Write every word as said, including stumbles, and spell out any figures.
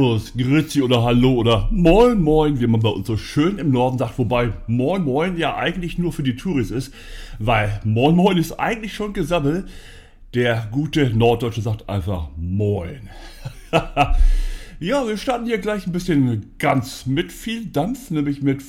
Servus, Grüezi oder Hallo oder Moin Moin, wie man bei uns so schön im Norden sagt, wobei Moin Moin ja eigentlich nur für die Touris ist, weil Moin Moin ist eigentlich schon Gesabbel. Der gute Norddeutsche sagt einfach Moin. Ja, wir starten hier gleich ein bisschen ganz mit viel Dampf, nämlich mit